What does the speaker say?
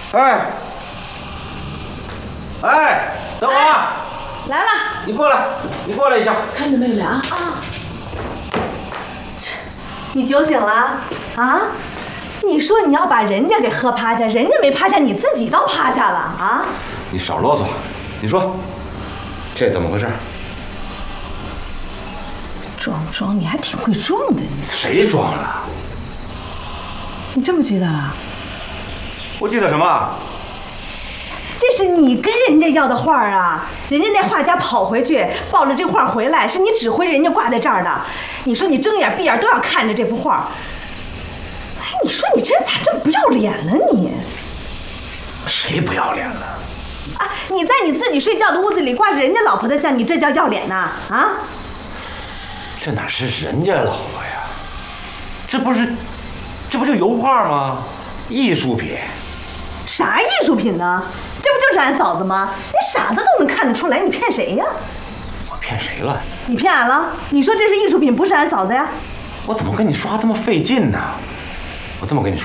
哎，哎，等会儿啊！ 来了， 你过来，你过来一下。 看着妹妹啊！你酒醒了啊？你说你要把人家给喝趴下，人家没趴下，你自己倒趴下了啊？ 你少啰嗦，你说，这怎么回事？ 装，你还挺会装的你。 谁装了？ 你这么记得了？ 我记得什么？ 这是你跟人家要的画啊！人家那画家跑回去抱着这画回来，是你指挥人家挂在这儿的。你说你睁眼闭眼都要看着这幅画。哎，你说你这人咋这么不要脸了你？ 谁不要脸了？ 啊！你在你自己睡觉的屋子里挂着人家老婆的像，你这叫要脸呐？啊！ 这哪是人家老婆呀？这不就油画吗？艺术品。 啥艺术品呢？这不就是俺嫂子吗？你傻子都能看得出来，你骗谁呀？ 我骗谁了？ 你骗俺了？你说这是艺术品，不是俺嫂子呀？ 我怎么跟你说话这么费劲呢？我这么跟你说。